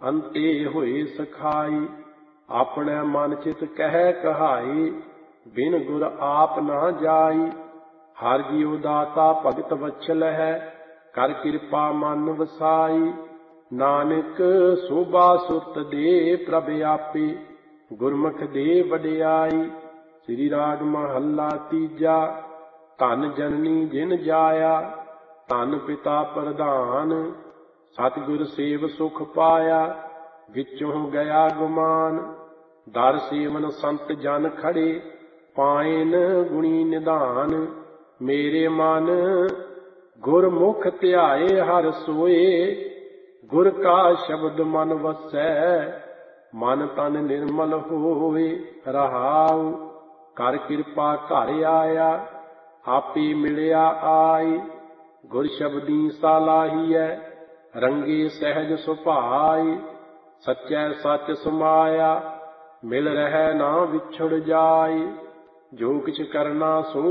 ਅੰਤੇ ਹੋਏ ਸਖਾਈ। ਆਪਣੇ ਮਨ ਚਿਤ ਕਹਿ ਕਹਾਈ, ਬਿਨ ਗੁਰ ਆਪ ਨਾ ਜਾਈ। ਹਰਿ ਜੀਉ ਦਾਤਾ ਭਗਤ ਵਛਲ ਹੈ, ਕਰ ਕਿਰਪਾ ਮਨ ਵਸਾਈ। ਨਾਨਕ ਸੋਭਾ ਸੁਰਤ ਦੇ ਪ੍ਰਭ ਆਪੇ, ਗੁਰਮੁਖ ਦੇ ਵਡਿਆਈ। ਸ੍ਰੀ ਰਾਗ ਮਹੱਲਾ ਤੀਜਾ। ਧਨ ਜਨਨੀ ਜਿਨ ਜਾਇਆ, ਧਨ ਪਿਤਾ ਪ੍ਰਧਾਨ। ਸਤਿਗੁਰ ਸੇਵ ਸੁਖ ਪਾਇਆ, ਵਿੱਚੋਂ ਗਿਆ ਗੁਮਾਨ। ਦਰ ਸੇਵਨ ਸੰਤ ਜਨ ਖੜੇ, ਪਾਇਨ ਗੁਣੀ ਨਿਧਾਨ। ਮੇਰੇ ਮਨ ਗੁਰਮੁਖ ਧਿਆਏ ਹਰਿ ਸੋਏ, ਗੁਰ ਕਾ ਸ਼ਬਦ ਮਨ ਵਸੈ, ਮਨ ਤਨ ਨਿਰਮਲ ਹੋਏ। ਰਹਾਉ ਕਰ ਕਿਰਪਾ ਘਰ ਆਇਆ, ਆਪੇ ਮਿਲਿਆ ਆਈ। ਗੁਰ ਸ਼ਬਦੀ ਸਾਲਾਹੀਐ, ਰੰਗੇ ਸਹਿਜ ਸੁਭਾਈ। ਸੱਚੈ ਸੱਚ ਸਮਾਇਆ, ਮਿਲ ਰਹਿ ਨਾ ਵਿਛੁੜ ਜਾਈ। ਜੋ ਕਿਛ ਕਰਨਾ ਸੋ